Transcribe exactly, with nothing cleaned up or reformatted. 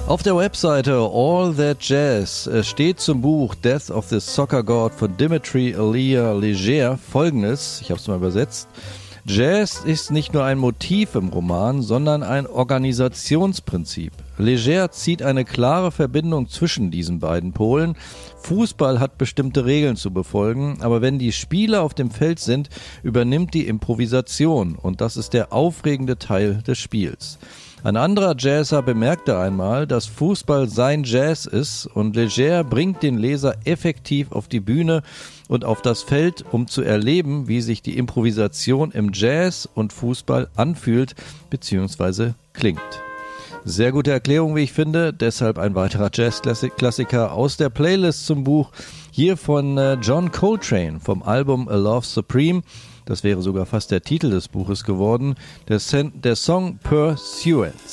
Auf der Webseite All That Jazz steht zum Buch Death of the Soccer God von Dimitri Elia Leger Folgendes, ich habe es mal übersetzt: Jazz ist nicht nur ein Motiv im Roman, sondern ein Organisationsprinzip. Leger zieht eine klare Verbindung zwischen diesen beiden Polen. Fußball hat bestimmte Regeln zu befolgen, aber wenn die Spieler auf dem Feld sind, übernimmt die Improvisation und das ist der aufregende Teil des Spiels. Ein anderer Jazzer bemerkte einmal, dass Fußball sein Jazz ist und Leger bringt den Leser effektiv auf die Bühne und auf das Feld, um zu erleben, wie sich die Improvisation im Jazz und Fußball anfühlt bzw. klingt. Sehr gute Erklärung, wie ich finde, deshalb ein weiterer Jazz-Klassiker aus der Playlist zum Buch, hier von John Coltrane vom Album A Love Supreme. Das wäre sogar fast der Titel des Buches geworden, der, Sen- der Song Pursuance.